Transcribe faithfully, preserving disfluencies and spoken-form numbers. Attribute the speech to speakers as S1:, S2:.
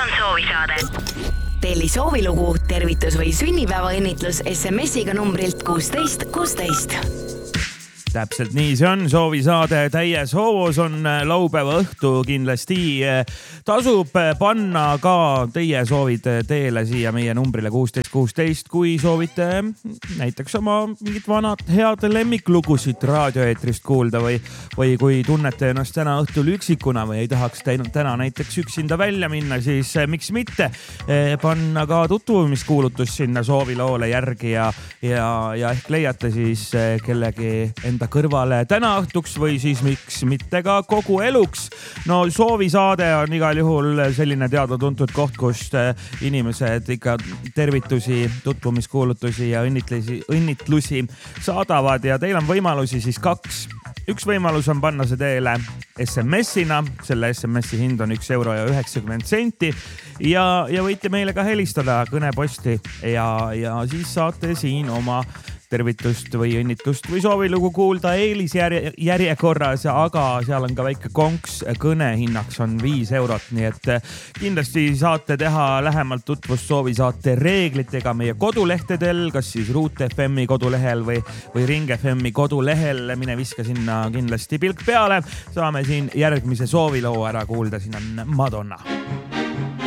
S1: on soovisaade.
S2: Telli soovilugu, tervitus või sünnipäevaõnnitlus S M S-iga numbrilt kuusteist kuusteist.
S3: Täpselt nii see on, soovisaade täies hoos on laupäeva õhtu kindlasti. Tasub panna ka teie soovid teele siia meie numbrile kuusteist kuusteist, kui soovite näiteks oma mingit vanad head lemmiklugusid raadioeetrist kuulda või, või kui tunnete ennast täna õhtul üksikuna või ei tahaks täna näiteks üksinda välja minna, siis miks mitte panna ka tutvumiskuulutus sinna sooviloole järgi ja, ja, ja ehk leiate siis kellegi enda kõrvale täna õhtuks või siis miks mitte ka kogu eluks. No soovisaade on igal juhul selline teada-tuntud koht, kus inimesed ikka tervitusi, tutvumiskuulutusi ja õnnitlusi, õnnitlusi saadavad ja teil on võimalusi siis kaks. Üks võimalus on panna see teele S M S-ina, selle S M S-i hind on üks euro ja üheksakümmend senti ja, ja võite meile ka helistada kõneposti ja, ja siis saate siin oma tervitust või õnnitlust või soovilugu kuulda eelisjärjekorras, aga seal on ka väike konks, kõnehinnaks on viis eurot, nii et kindlasti saate teha lähemalt tutvust soovisaate reeglitega meie kodulehtedel, kas siis Root F M-i kodulehel või, või Ring F M-i kodulehel, mine viska sinna kindlasti pilk peale, saame siin järgmise sooviloo ära kuulda, siin on Madonna.